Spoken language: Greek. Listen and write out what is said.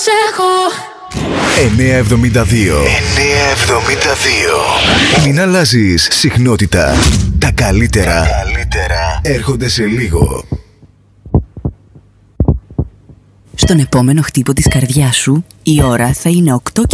προσέχω. 972. Μην αλλάζεις συχνότητα. Τα καλύτερα έρχονται σε λίγο. Στον επόμενο χτύπο της καρδιάς σου η ώρα θα είναι 8